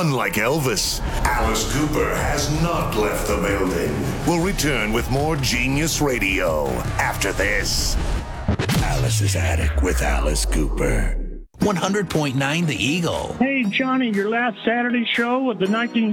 Unlike Elvis, Alice Cooper has not left the building. We'll return with more Genius Radio after this. Alice's Attic with Alice Cooper. 100.9 The Eagle. Hey, Johnny, your last Saturday show of the